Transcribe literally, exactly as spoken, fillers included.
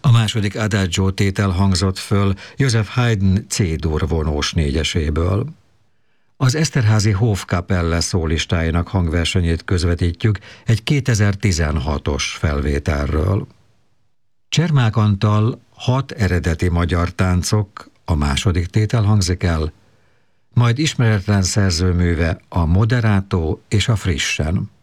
A második Adagio tétel hangzott föl Joseph Haydn C-dur vonós négyeséből. Az Eszterházy Hofkapelle szólistáinak hangversenyét közvetítjük egy kétezer-tizenhatos felvételről. Csermák Antal hat eredeti magyar táncok, a második tétel hangzik el, majd ismeretlen szerzőműve a Moderato és a Frissen.